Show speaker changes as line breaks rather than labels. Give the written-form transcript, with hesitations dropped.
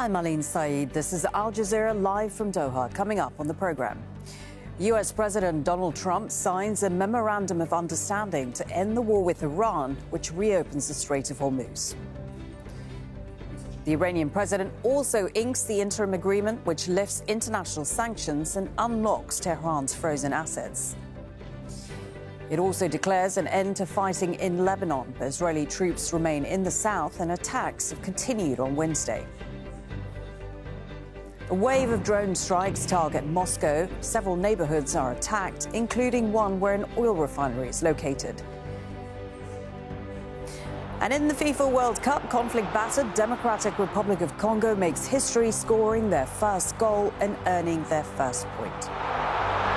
I'm Aline Saeed. This is Al Jazeera live from Doha. Coming up on the program, US President Donald Trump signs a memorandum of understanding to end the war with Iran, which reopens the Strait of Hormuz. The Iranian president also inks the interim agreement which lifts international sanctions and unlocks Tehran's frozen assets. It also declares an end to fighting in Lebanon. Israeli troops remain in the south and attacks have continued on Wednesday. A wave of drone strikes target Moscow. Several neighborhoods are attacked, including one where an oil refinery is located. And in the FIFA World Cup, conflict-battered Democratic Republic of Congo makes history, scoring their first goal and earning their first point.